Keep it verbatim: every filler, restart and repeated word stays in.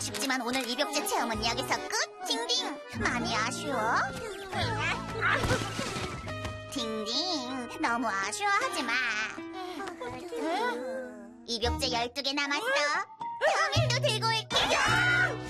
아쉽지만 오늘 입욕제 체험은 여기서 끝. 딩딩, 많이 아쉬워? 딩딩, 너무 아쉬워하지 마. 입욕제 열두 개 남았어. 다음엔 또 들고 올게.